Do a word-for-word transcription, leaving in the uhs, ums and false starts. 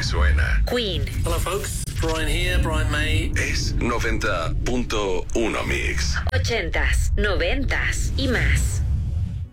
suena. Queen. Hello, folks. Brian here, Brian May. Es noventa punto uno Mix. Ochentas, noventas y más.